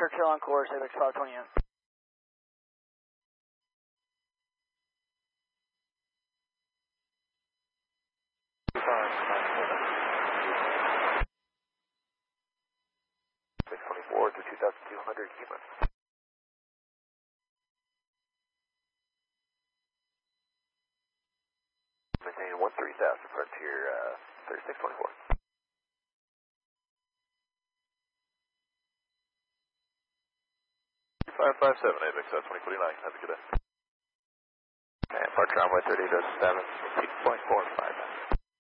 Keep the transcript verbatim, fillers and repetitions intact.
Churchill on course, Apex five twenty in. six twenty-four to two thousand two hundred human. Maintaining one three thousand, Frontier uh, thirty-six twenty-four. five five seven, Apex uh, twenty forty-nine, have a good day. And Park runway thirty-eight oh seven, eight point four five.